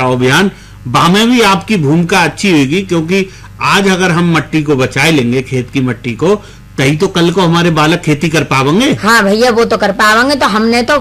बचाओ अभियान, में भी आपकी भूमिका अच्छी होगी, क्योंकि आज अगर हम मिट्टी को बचाए लेंगे, खेत की मिट्टी को, तभी तो कल को हमारे बालक खेती कर पावेंगे। हाँ भैया, वो तो कर पावेंगे। तो हमने तो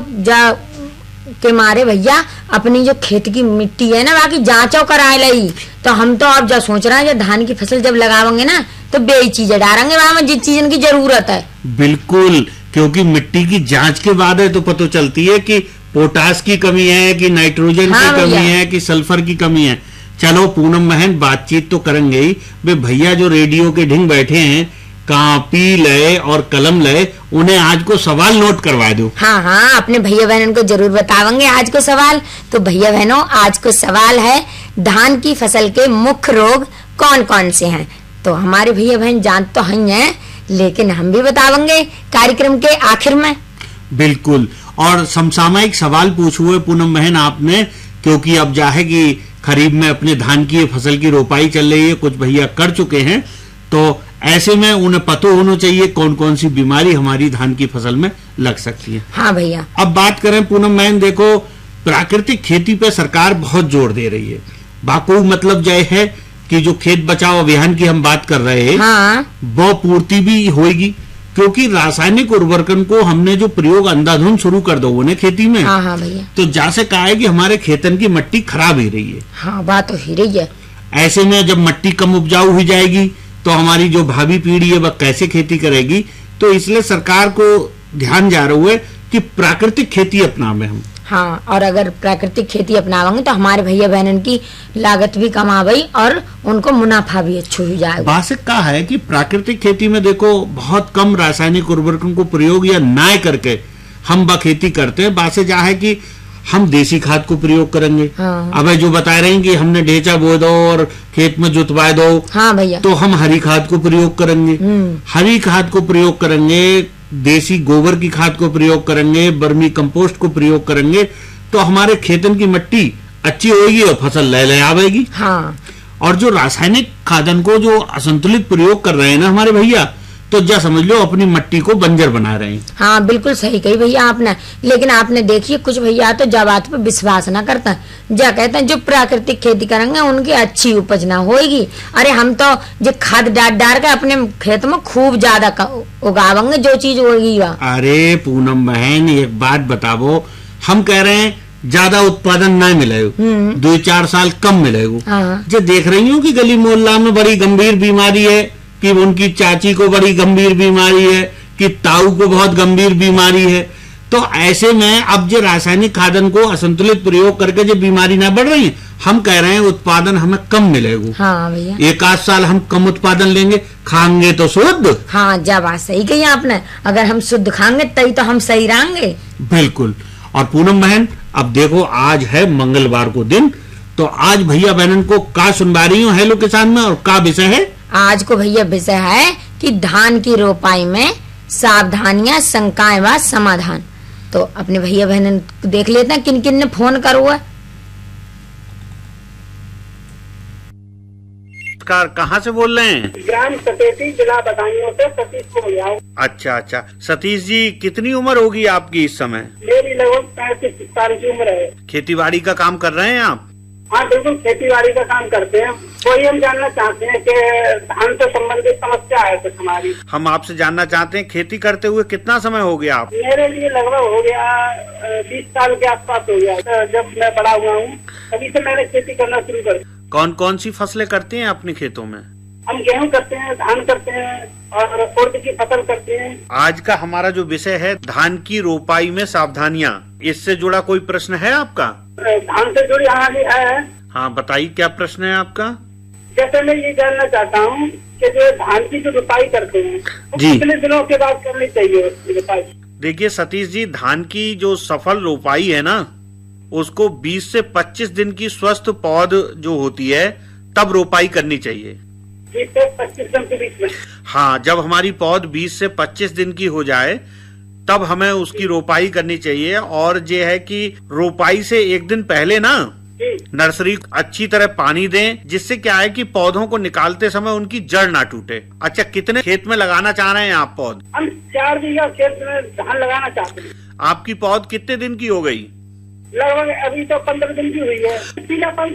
के मारे भैया अपनी जो खेत की मिट्टी है ना, बाकी जांचो कराए ली। तो हम तो अब जब सोच रहे हैं, जब धान की फसल जब लगावेंगे ना, तो बेई चीजें डालेंगे वहां में जिस चीज की जरूरत है। बिल्कुल, क्योंकि मिट्टी की जांच के बाद है तो पता चलती है कि पोटास की कमी है, कि नाइट्रोजन की कमी है, कि सल्फर की कमी है। चलो पूनम बहन, बातचीत तो करेंगे ही। वे भैया जो रेडियो के ढिंग बैठे हैं, कॉपी लए और कलम लए, उन्हें आज को सवाल नोट करवा दो। हाँ हाँ, अपने भैया बहनों को जरूर बतावेंगे आज को सवाल। तो भैया बहनों, आज को सवाल है, धान की फसल के मुख्य रोग कौन कौन से हैं? तो हमारे भैया बहन जान तो हैं, लेकिन हम भी बतावेंगे कार्यक्रम के आखिर में। बिल्कुल, और समसामयिक सवाल पूछे हुए पूनम बहन आपने, क्योंकि अब जाहे कि खरीफ में अपने धान की फसल की रोपाई चल रही है, कुछ भैया कर चुके हैं, तो ऐसे में उन्हें पता होना चाहिए कौन कौन सी बीमारी हमारी धान की फसल में लग सकती है। हाँ भैया, अब बात करें पूनम बहन, देखो प्राकृतिक खेती पे सरकार बहुत जोर दे रही है। बाकू मतलब जय है कि जो खेत बचाओ अभियान की हम बात कर रहे हैं, हाँ, वो पूर्ति भी होगी, क्योंकि रासायनिक उर्वरकन को हमने जो प्रयोग अंधाधुंध शुरू कर दो ने खेती में। हाँ हाँ भैया, तो जैसे कहा है कि हमारे खेतन की मिट्टी खराब ही रही है। हाँ, बात तो ही रही है। ऐसे में जब मिट्टी कम उपजाऊ हो जाएगी, तो हमारी जो भावी पीढ़ी है वह कैसे खेती करेगी? तो इसलिए सरकार को ध्यान जा रहा है कि प्राकृतिक खेती अपनावे हम। हाँ, और अगर प्राकृतिक खेती अपनावेंगे तो हमारे भैया बहनन की लागत भी कम आवेगी और उनको मुनाफा भी अच्छा हो जाएगा। बासिक का है कि प्राकृतिक खेती में देखो बहुत कम रासायनिक उर्वरकों को प्रयोग या ना करके हम खेती करते हैं। बासे जा है कि हम देसी खाद को प्रयोग करेंगे। हाँ। अब जो बता रहे हैं कि हमने ढेंचा बो दो और खेत में जुतवा दो। हाँ भैया, तो हम हरी खाद को प्रयोग करेंगे। हरी खाद को प्रयोग करेंगे, देसी गोबर की खाद को प्रयोग करेंगे, बर्मी कंपोस्ट को प्रयोग करेंगे, तो हमारे खेतन की मिट्टी अच्छी होगी और फसल लय आवेगी। हाँ। और जो रासायनिक खादन को जो असंतुलित प्रयोग कर रहे हैं ना हमारे भैया, तो जा समझ लो अपनी मिट्टी को बंजर बना रहे हैं। हाँ, बिल्कुल सही कही भैया आपने। लेकिन आपने देखिए कुछ भैया तो जा बात पे विश्वास ना करते हैं, जा कहते हैं जो प्राकृतिक खेती करेंगे उनकी अच्छी उपज ना होगी। अरे हम तो जो खाद डाल के अपने खेत में खूब ज्यादा उगावेंगे जो चीज होगी। अरे पूनम बहन, एक बात बताओ, हम कह रहे हैं ज्यादा उत्पादन ना मिलेगा, 2-4 साल कम मिलेगा। हाँ। जो देख रही हूँ कि गली मोहल्ला में बड़ी गंभीर बीमारी है, कि उनकी चाची को बड़ी गंभीर बीमारी है, कि ताऊ को बहुत गंभीर बीमारी है, तो ऐसे में अब जो रासायनिक खादन को असंतुलित प्रयोग करके जो बीमारी ना बढ़ रही है, हम कह रहे हैं उत्पादन हमें कम मिलेगा। हाँ भैया, 1-8 साल हम कम उत्पादन लेंगे, खाएंगे तो शुद्ध। हाँ, जब बात सही कही आपने, अगर हम शुद्ध खाएंगे तभी तो हम सही रहेंगे। बिल्कुल। और पूनम बहन, अब देखो आज है मंगलवार को दिन, तो आज भैया बहनन को का सुनवा रही हूँ हेलो किसान में, और का विषय है? आज को भैया विषय है कि धान की रोपाई में सावधानियां, शंकाएं व समाधान। तो अपने भैया बहन देख लेते हैं किन किन ने फोन करा हुआ। कहाँ से बोल रहे हैं? ग्राम सतेती, जिला बदायूं से सतीश बोल रहा हूँ। अच्छा, सतीश जी, कितनी उम्र होगी आपकी इस समय? मेरी लगभग 35 साल की उम्र है। खेती बाड़ी का काम कर रहे हैं आप? हाँ, बिल्कुल खेती बाड़ी का काम करते हैं। वही हम जानना चाहते हैं कि धान से संबंधित समस्या है कुछ हमारी। हम आपसे जानना चाहते हैं, खेती करते हुए कितना समय हो गया आप? मेरे लिए लगभग हो गया 20 साल के आसपास हो गया। तो जब मैं बड़ा हुआ हूँ तभी से मैंने खेती करना शुरू कर। कौन कौन सी फसलें करते हैं अपने खेतों में? हम गेहूँ करते हैं, धान करते हैं और उड़द की फसल करते हैं। आज का हमारा जो विषय है धान की रोपाई में सावधानियां, इससे जुड़ा कोई प्रश्न है आपका? धान से जुड़ी हमारी है। हाँ, बताइए क्या प्रश्न है आपका? जैसे मैं ये जानना चाहता हूँ कि जो धान की जो रोपाई करते हैं वो कितने दिनों के बाद करनी चाहिए उसकी रोपाई? देखिए सतीश जी, धान की जो सफल रोपाई है ना, उसको 20 से 25 दिन की स्वस्थ पौध जो होती है तब रोपाई करनी चाहिए। 20 से 25 दिन के बीच में? हाँ, जब हमारी पौध 20 से 25 दिन की हो जाए तब हमें उसकी रोपाई करनी चाहिए। और ये है कि रोपाई से एक दिन पहले ना नर्सरी अच्छी तरह पानी दें, जिससे क्या है कि पौधों को निकालते समय उनकी जड़ ना टूटे। अच्छा, कितने खेत में लगाना चाह रहे हैं आप पौध? हम 4 बीघा खेत में धान लगाना चाहते हैं। आपकी पौध कितने दिन की हो गई? लगभग अभी तो 15 दिन की हुई है।